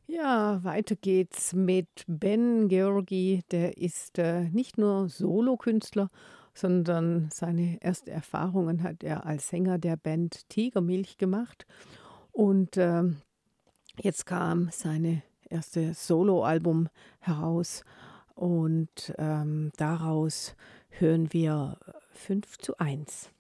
Ja, weiter geht's mit Ben Georgi. Der ist, nicht nur Solokünstler, sondern seine erste Erfahrungen hat er als Sänger der Band Tigermilch gemacht. Und, jetzt kam seine erste Soloalbum heraus und, daraus hören wir 5:1.